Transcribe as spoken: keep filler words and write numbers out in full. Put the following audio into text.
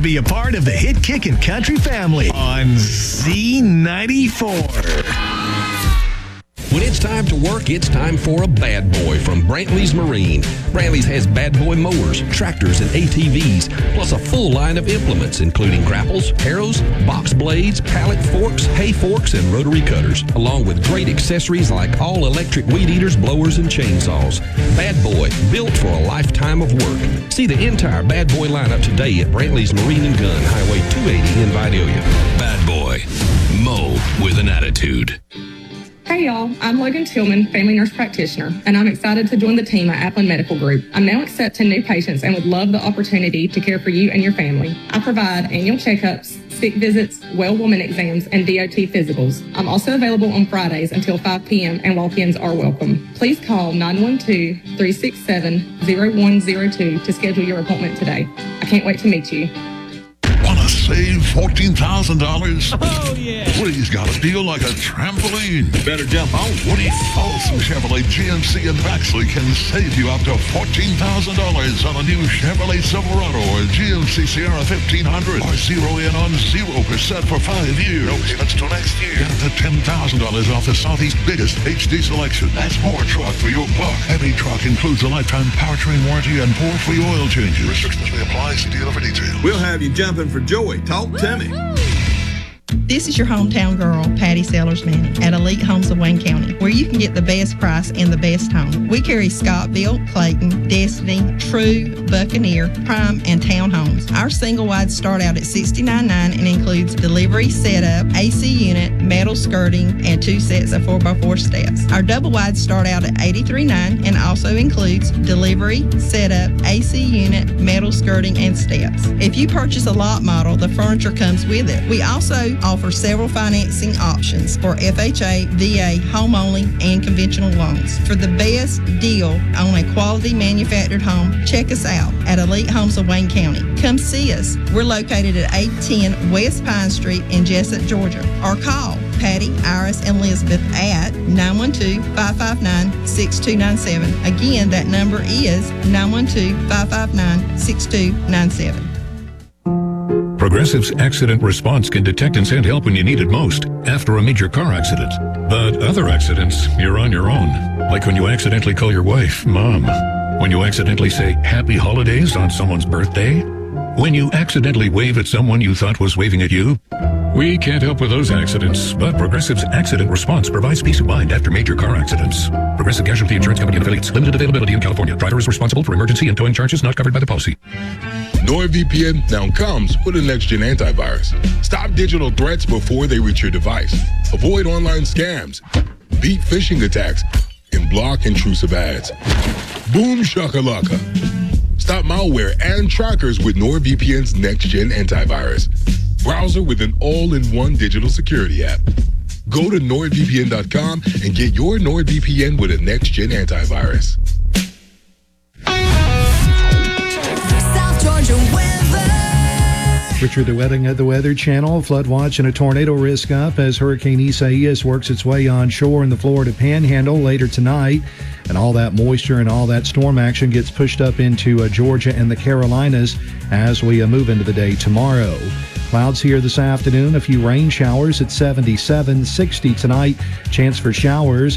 be a part of the Hit Kickin' Country family on Z ninety-four. When it's time to work, it's time for a bad boy from Brantley's Marine. Brantley's has bad boy mowers, tractors, and A T Vs, plus a full line of implements, including grapples, harrows, box blades, pallet forks, hay forks, and rotary cutters, along with great accessories like all-electric weed eaters, blowers, and chainsaws. Bad Boy, built for a lifetime of work. See the entire Bad Boy lineup today at Brantley's Marine and Gun, Highway two eighty in Vidalia. Bad Boy, mow with an attitude. Hey y'all, I'm Logan Tillman, family nurse practitioner, and I'm excited to join the team at Appland Medical Group. I'm now accepting new patients and would love the opportunity to care for you and your family. I provide annual checkups, sick visits, well woman exams, and D O T physicals. I'm also available on Fridays until five p.m. and walk-ins are welcome. Please call nine one two, three six seven, zero one zero two to schedule your appointment today. I can't wait to meet you. Want to save fourteen thousand dollars? Oh, yeah. Woody's got a deal like a trampoline. Better jump on. Woody Folsom Chevrolet G M C in Baxley can save you up to fourteen thousand dollars on a new Chevrolet Silverado or G M C Sierra fifteen hundred, or zero in on zero percent for five years. No payments till next year. Get up to ten thousand dollars off the Southeast's biggest H D selection. That's more truck for your buck. Every truck includes a lifetime powertrain warranty and four free oil changes. Restrictions may apply. See dealer for details. We'll have you jumping for joy. Talk to me. This is your hometown girl, Patty Sellers Manning, at Elite Homes of Wayne County, where you can get the best price and the best home. We carry Scottville, Clayton, Destiny, True, Buccaneer, Prime, and Town Homes. Our single wides start out at sixty-nine dollars and nine and includes delivery, setup, A C unit, metal skirting, and two sets of four by four steps. Our double wides start out at eighty-three dollars and nine and also includes delivery, setup, A C unit, metal skirting, and steps. If you purchase a lot model, the furniture comes with it. We also offer several financing options for F H A, V A, home only, and conventional loans. For the best deal on a quality manufactured home, check us out at Elite Homes of Wayne County. Come see us. We're located at eight ten West Pine Street in Jessup, Georgia. Or call Patty, Iris, and Elizabeth at nine one two, five five nine, six two nine seven. Again, that number is nine one two, five five nine, six two nine seven. Progressive's accident response can detect and send help when you need it most, after a major car accident. But other accidents, you're on your own. Like when you accidentally call your wife Mom. When you accidentally say Happy Holidays on someone's birthday. When you accidentally wave at someone you thought was waving at you. We can't help with those accidents, but Progressive's accident response provides peace of mind after major car accidents. Progressive Casualty Insurance Company and affiliates. Limited availability in California. Driver is responsible for emergency and towing charges not covered by the policy. NordVPN now comes with a next-gen antivirus. Stop digital threats before they reach your device. Avoid online scams. Beat phishing attacks. And block intrusive ads. Boom shakalaka. Stop malware and trackers with NordVPN's next-gen antivirus. Browser with an all-in-one digital security app. Go to nord V P N dot com and get your NordVPN with a next-gen antivirus. South Georgia weather. Richard, the weather at the Weather Channel. Flood watch and a tornado risk up as Hurricane Isaias works its way onshore in the Florida Panhandle later tonight. And all that moisture and all that storm action gets pushed up into uh, Georgia and the Carolinas as we uh, move into the day tomorrow. Clouds here this afternoon, a few rain showers at seventy-seven, sixty tonight. Chance for showers